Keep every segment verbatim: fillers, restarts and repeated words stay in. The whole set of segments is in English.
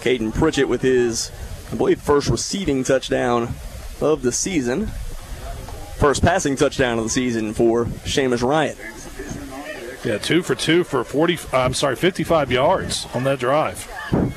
Caden Pritchett with his, I believe, first receiving touchdown of the season. First passing touchdown of the season for Seamus Ryan. Yeah, two for two for forty. I'm sorry, fifty-five yards on that drive.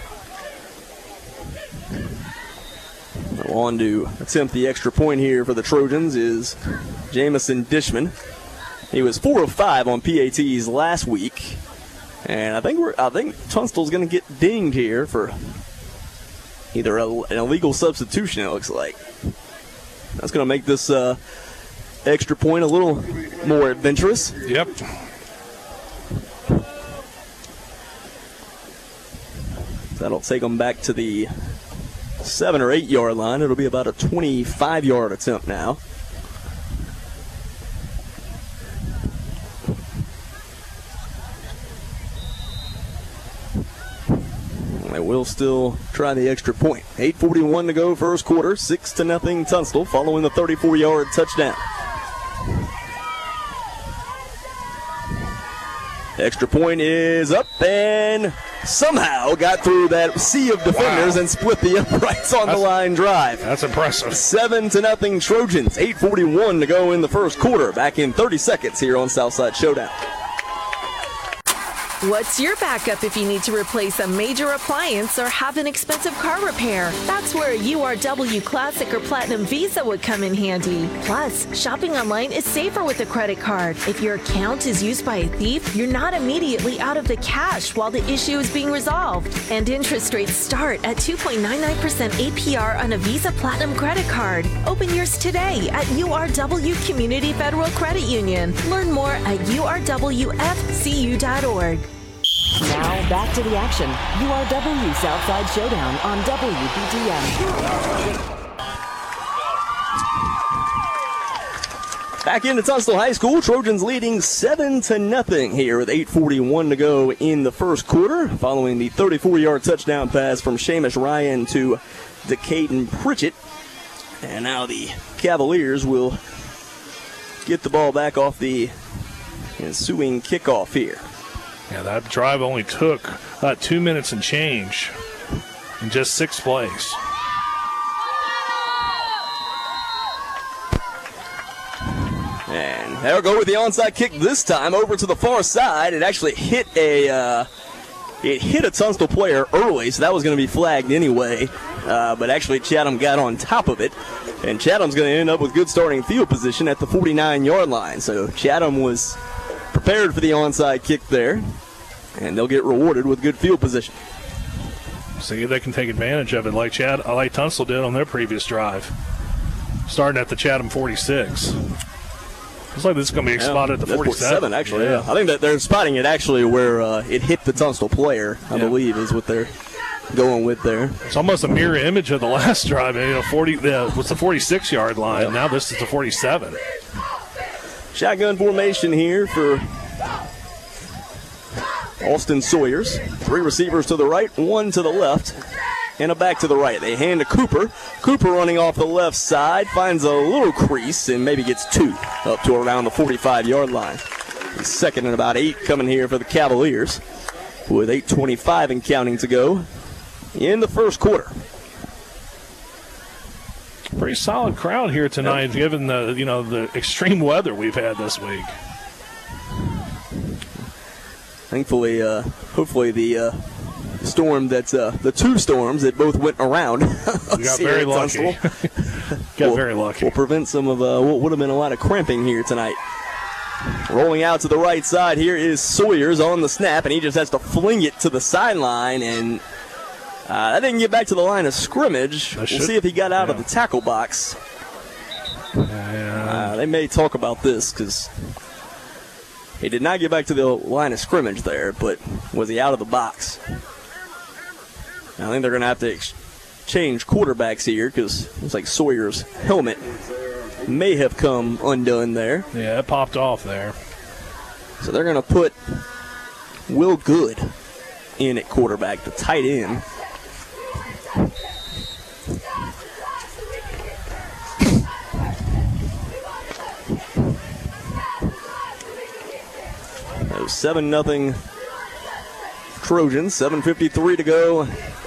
On to attempt the extra point here for the Trojans is Jamison Dishman. He was four of five on P A Ts last week, and I think we're I think Tunstall's going to get dinged here for either a, an illegal substitution. It looks like that's going to make this uh, extra point a little more adventurous. Yep. That'll take them back to the seven or eight yard line. It'll be about a twenty-five yard attempt now. They will still try the extra point. eight forty-one to go, first quarter. Six to nothing Tunstall, following the thirty-four yard touchdown. Extra point is up and somehow got through that sea of defenders wow. and split the uprights on that's, the line drive. That's impressive. Seven to nothing Trojans. eight forty-one to go in the first quarter. Back in thirty seconds here on Southside Showdown. What's your backup if you need to replace a major appliance or have an expensive car repair? That's where a U R W Classic or Platinum Visa would come in handy. Plus, shopping online is safer with a credit card. If your account is used by a thief, you're not immediately out of the cash while the issue is being resolved. And interest rates start at two point nine nine percent A P R on a Visa Platinum credit card. Open yours today at U R W Community Federal Credit Union. Learn more at U R W F C U dot org. Now back to the action. U R W Southside Showdown on W B T M. Back into Tunstall High School. Trojans leading seven to nothing here with eight forty-one to go in the first quarter, following the thirty-four yard touchdown pass from Seamus Ryan to Decaden Pritchett. And now the Cavaliers will get the ball back off the ensuing kickoff here. Yeah, that drive only took uh, two minutes and change in just six plays. And they'll go with the onside kick this time over to the far side. It actually hit a uh, it hit a Tunstall player early, so that was going to be flagged anyway. Uh, but actually Chatham got on top of it, and Chatham's going to end up with good starting field position at the forty-nine yard line. So Chatham was prepared for the onside kick there, and they'll get rewarded with good field position. See if they can take advantage of it like Chad, like Tunstall did on their previous drive, starting at the Chatham forty-six. Looks like this is going to be yeah, spotted at the forty-seven. forty-seven, actually, yeah. yeah. I think that they're spotting it actually where uh, it hit the Tunstall player, I yeah. believe, is what they're going with there. It's almost a mirror image of the last drive. You know, forty uh, was the forty-six yard line. Yeah. Now this is the forty-seven. Shotgun formation here for Austin Sawyers. Three receivers to the right, one to the left, and a back to the right. They hand to Cooper. Cooper running off the left side, finds a little crease and maybe gets two up to around the forty-five yard line. He's second and about eight coming here for the Cavaliers with eight twenty-five and counting to go in the first quarter. Pretty solid crowd here tonight, yep. given the you know the extreme weather we've had this week. Thankfully, uh, hopefully the uh, storm that uh, the two storms that both went around. We got very lucky. got will, very lucky. Will prevent some of uh, what would have been a lot of cramping here tonight. Rolling out to the right side here is Sawyers on the snap, and he just has to fling it to the sideline, and uh, that didn't get back to the line of scrimmage. We'll see if he got out yeah. of the tackle box. Uh, they may talk about this because he did not get back to the line of scrimmage there, but was he out of the box? I think they're going to have to exchange quarterbacks here because it looks like Sawyer's helmet may have come undone there. Yeah, it popped off there. So they're going to put Will Good in at quarterback, the tight end. seven nothing Trojans, seven fifty-three to go